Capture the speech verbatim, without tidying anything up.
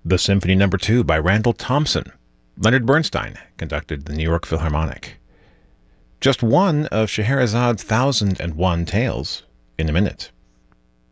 The Symphony Number two by Randall Thompson. Leonard Bernstein conducted the New York Philharmonic. Just one of Scheherazade's thousand and one tales in a minute.